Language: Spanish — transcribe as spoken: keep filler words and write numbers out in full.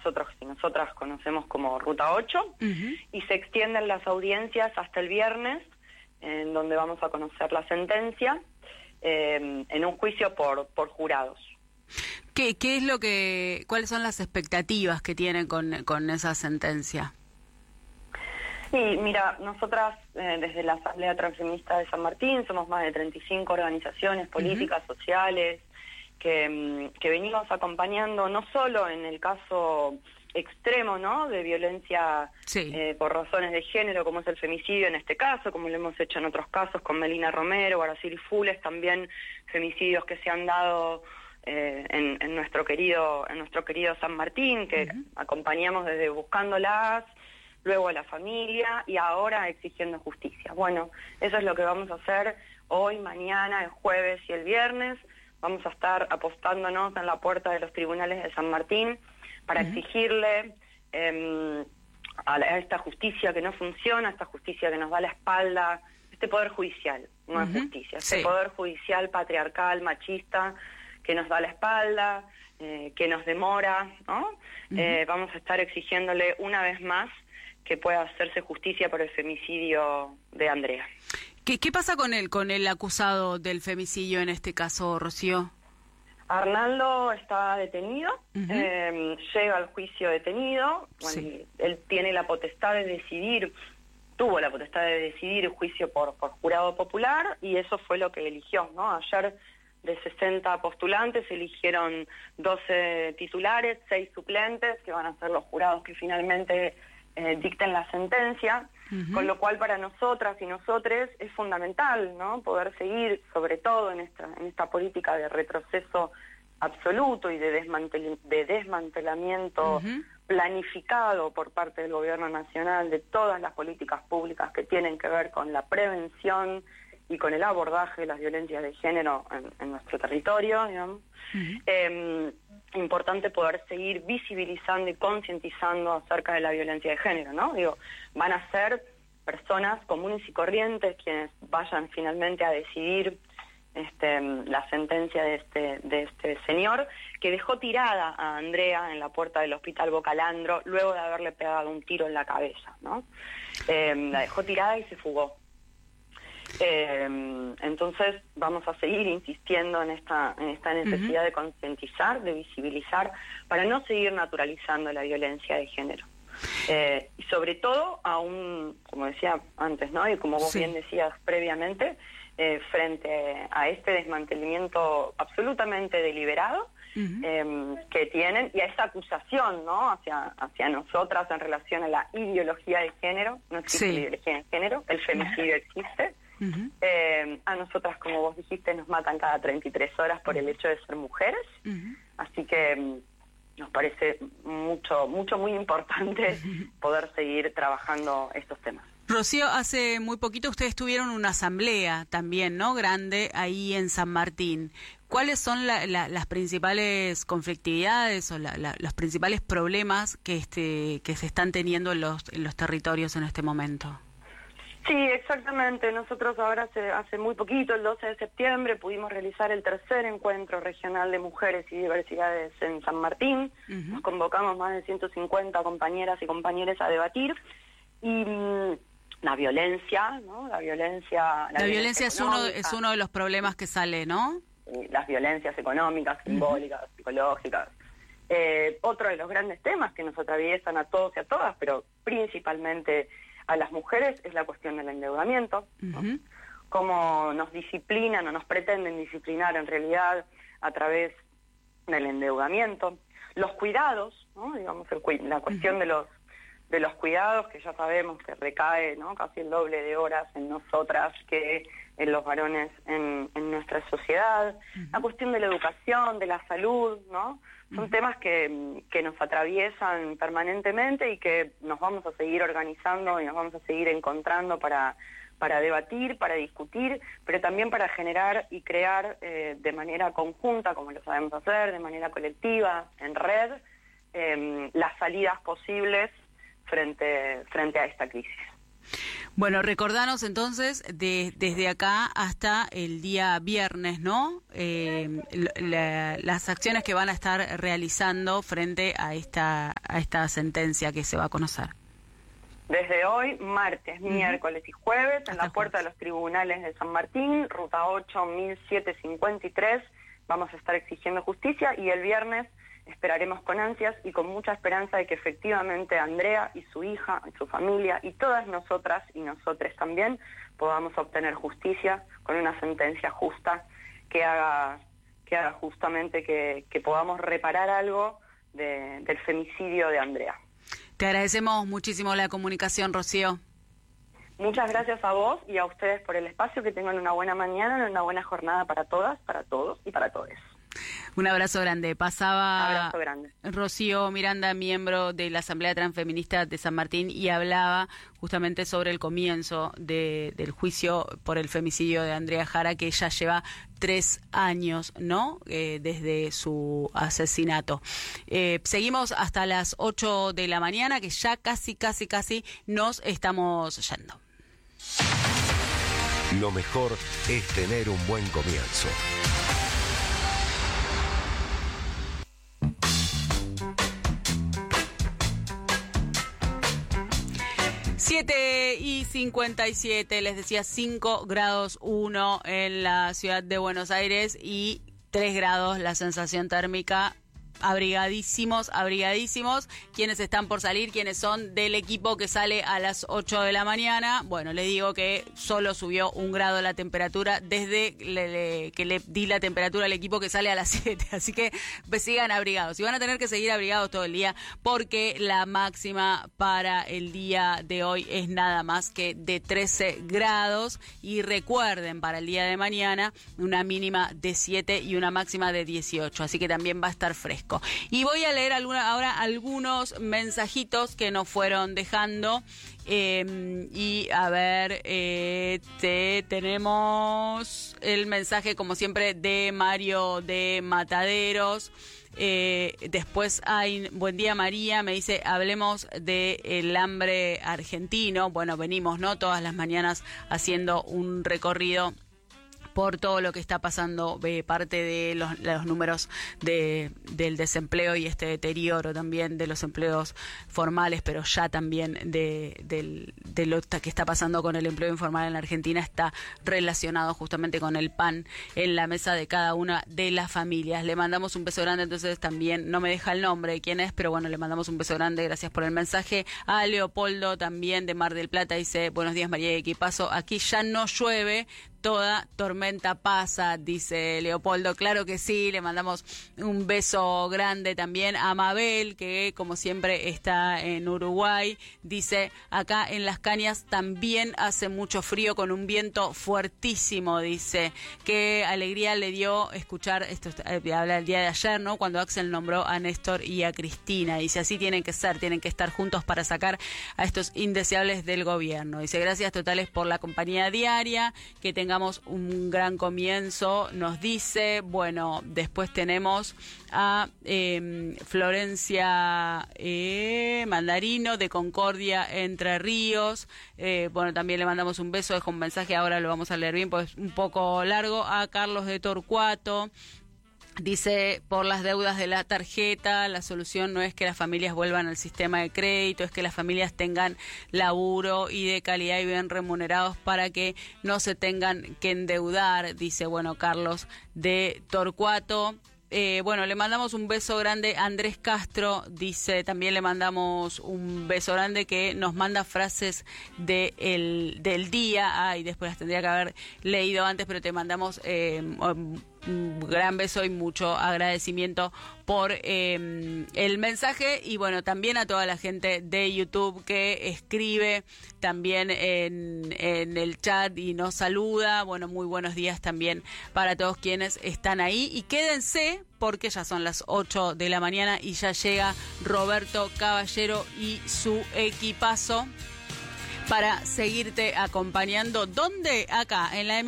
nosotros y nosotras conocemos como Ruta ocho, uh-huh. y se extienden las audiencias hasta el viernes, en donde vamos a conocer la sentencia, eh, en un juicio por, por jurados. ¿Qué, qué es lo que, cuáles son las expectativas que tienen con, con esa sentencia? Sí, mira, nosotras eh, desde la Asamblea Transfeminista de San Martín somos más de treinta y cinco organizaciones políticas, uh-huh. sociales, que, que venimos acompañando no solo en el caso extremo, ¿no?, de violencia sí. eh, por razones de género, como es el femicidio en este caso, como lo hemos hecho en otros casos con Melina Romero, Araceli Fules, también femicidios que se han dado eh, en, en nuestro querido en nuestro querido San Martín, que uh-huh. acompañamos desde buscándolas, luego a la familia y ahora exigiendo justicia. Bueno, eso es lo que vamos a hacer hoy, mañana, el jueves y el viernes. Vamos a estar apostándonos en la puerta de los tribunales de San Martín para uh-huh. exigirle eh, a, la, a esta justicia que no funciona, esta justicia que nos da la espalda, este poder judicial, no uh-huh. es justicia, este sí. poder judicial patriarcal, machista, que nos da la espalda, eh, que nos demora, ¿no? Uh-huh. Eh, vamos a estar exigiéndole una vez más que pueda hacerse justicia por el femicidio de Andrea. ¿Qué, qué pasa con él, con el acusado del femicidio en este caso, Rocío? Arnaldo está detenido, uh-huh. eh, llega al juicio detenido, bueno, sí. él tiene la potestad de decidir, tuvo la potestad de decidir el juicio por, por jurado popular y eso fue lo que eligió, ¿no? Ayer de sesenta postulantes eligieron doce titulares, seis suplentes, que van a ser los jurados que finalmente Eh, dicten la sentencia, uh-huh. con lo cual para nosotras y nosotres es fundamental, ¿no?, poder seguir, sobre todo en esta, en esta política de retroceso absoluto y de, desmantel, de desmantelamiento uh-huh. planificado por parte del gobierno nacional de todas las políticas públicas que tienen que ver con la prevención y con el abordaje de las violencias de género en, en nuestro territorio, digamos. Uh-huh. Eh, importante poder seguir visibilizando y concientizando acerca de la violencia de género, ¿no? Digo, van a ser personas comunes y corrientes quienes vayan finalmente a decidir este, la sentencia de este, de este señor que dejó tirada a Andrea en la puerta del hospital Bocalandro luego de haberle pegado un tiro en la cabeza, ¿no? Eh, la dejó tirada y se fugó. Eh, entonces vamos a seguir insistiendo en esta en esta necesidad uh-huh. de concientizar, de visibilizar, para no seguir naturalizando la violencia de género. Eh, y sobre todo, aún, como decía antes, ¿no?, y como vos sí. bien decías previamente, eh, frente a este desmantelamiento absolutamente deliberado uh-huh. eh, que tienen, y a esa acusación, ¿no?, hacia, hacia nosotras en relación a la ideología de género. No existe sí. ideología de género, el femicidio existe. Uh-huh. Eh, a nosotras, como vos dijiste, nos matan cada treinta y tres horas por el hecho de ser mujeres, uh-huh. así que um, nos parece mucho, mucho, muy importante uh-huh. poder seguir trabajando estos temas. Rocío, hace muy poquito ustedes tuvieron una asamblea también, ¿no?, grande ahí en San Martín. ¿Cuáles son la, la, las principales conflictividades o la, la, los principales problemas que, este, que se están teniendo en los, en los territorios en este momento? Sí, exactamente. Nosotros ahora hace, hace muy poquito, el doce de septiembre, pudimos realizar el tercer encuentro regional de mujeres y diversidades en San Martín. Uh-huh. Nos convocamos más de ciento cincuenta compañeras y compañeros a debatir. Y mmm, la violencia, ¿no? La violencia... La, la violencia, violencia es, uno, es uno de los problemas que sale, ¿no? Las violencias económicas, simbólicas, uh-huh. psicológicas. Eh, otro de los grandes temas que nos atraviesan a todos y a todas, pero principalmente a las mujeres, es la cuestión del endeudamiento, ¿no? Uh-huh. Cómo nos disciplinan o nos pretenden disciplinar en realidad a través del endeudamiento. Los cuidados, ¿no? Digamos, el, la cuestión uh-huh. de los de los cuidados, que ya sabemos que recae, ¿no?, casi el doble de horas en nosotras que en los varones en, en nuestra sociedad. Uh-huh. La cuestión de la educación, de la salud, ¿no? Son uh-huh. temas que, que nos atraviesan permanentemente y que nos vamos a seguir organizando y nos vamos a seguir encontrando para, para debatir, para discutir, pero también para generar y crear eh, de manera conjunta, como lo sabemos hacer, de manera colectiva, en red, eh, las salidas posibles frente, frente a esta crisis. Bueno, recordanos entonces de, desde acá hasta el día viernes, ¿no? Eh, la, las acciones que van a estar realizando frente a esta, a esta sentencia que se va a conocer. Desde hoy, martes, uh-huh. miércoles y jueves, hasta en la puerta jueves. de los tribunales de San Martín, ruta ocho, mil setecientos cincuenta y tres, vamos a estar exigiendo justicia, y el viernes esperaremos con ansias y con mucha esperanza de que efectivamente Andrea y su hija, y su familia, y todas nosotras y nosotros también, podamos obtener justicia con una sentencia justa que haga, que haga justamente que, que podamos reparar algo de, del femicidio de Andrea. Te agradecemos muchísimo la comunicación, Rocío. Muchas gracias a vos y a ustedes por el espacio, que tengan una buena mañana, una buena jornada para todas, para todos y para todes. Un abrazo grande. Pasaba abrazo grande. Rocío Miranda, miembro de la Asamblea Transfeminista de San Martín, y hablaba justamente sobre el comienzo de, del juicio por el femicidio de Andrea Jara, que ya lleva tres años, ¿no? Eh, desde su asesinato. Eh, seguimos hasta las ocho de la mañana, que ya casi, casi, casi nos estamos yendo. Lo mejor es tener un buen comienzo. siete y cincuenta y siete, les decía cinco grados uno en la ciudad de Buenos Aires y tres grados la sensación térmica. Abrigadísimos, abrigadísimos. Quienes están por salir, quienes son del equipo que sale a las ocho de la mañana, bueno, le digo que solo subió un grado la temperatura desde le, le, que le di la temperatura al equipo que sale a las siete, así que pues, sigan abrigados. Y van a tener que seguir abrigados todo el día, porque la máxima para el día de hoy es nada más que de trece grados, y recuerden, para el día de mañana, una mínima de siete y una máxima de dieciocho, así que también va a estar fresco. Y voy a leer alguna, ahora algunos mensajitos que nos fueron dejando. Eh, y a ver, eh, te, tenemos el mensaje, como siempre, de Mario de Mataderos. Eh, después hay, buen día María, me dice, hablemos del hambre argentino. Bueno, venimos, ¿no? Todas las mañanas haciendo un recorrido por todo lo que está pasando, eh, parte de los, los números de, del desempleo y este deterioro también de los empleos formales, pero ya también de, de, de lo que está pasando con el empleo informal en la Argentina, está relacionado justamente con el pan en la mesa de cada una de las familias. Le mandamos un beso grande, entonces también, no me deja el nombre de quién es, pero bueno, le mandamos un beso grande, gracias por el mensaje. A Leopoldo, también de Mar del Plata, dice, buenos días María y equipazo, aquí ya no llueve, toda tormenta pasa, dice Leopoldo. Claro que sí, le mandamos un beso grande también a Mabel, que como siempre está en Uruguay. Dice, acá en Las Cañas también hace mucho frío con un viento fuertísimo, dice. Qué alegría le dio escuchar, esto eh, habla el día de ayer, ¿no? Cuando Axel nombró a Néstor y a Cristina. Dice, así tienen que ser, tienen que estar juntos para sacar a estos indeseables del gobierno. Dice, gracias totales por la compañía diaria, que tengan un gran comienzo, nos dice. Bueno, después tenemos a eh, Florencia eh, Mandarino de Concordia, Entre Ríos. Eh, bueno, también le mandamos un beso, dejo un mensaje, ahora lo vamos a leer bien, pues un poco largo. A Carlos de Torcuato. Dice, por las deudas de la tarjeta, la solución no es que las familias vuelvan al sistema de crédito, es que las familias tengan laburo y de calidad y bien remunerados para que no se tengan que endeudar, dice, bueno, Carlos de Torcuato. Eh, bueno, le mandamos un beso grande a Andrés Castro, dice, también le mandamos un beso grande, que nos manda frases de el, del día. Ay, después las tendría que haber leído antes, pero te mandamos eh, un gran beso y mucho agradecimiento por eh, el mensaje. Y bueno, también a toda la gente de YouTube que escribe también en, en el chat y nos saluda. Bueno, muy buenos días también para todos quienes están ahí. Y quédense, porque ya son las ocho de la mañana y ya llega Roberto Caballero y su equipazo para seguirte acompañando. ¿Dónde? Acá, en la M.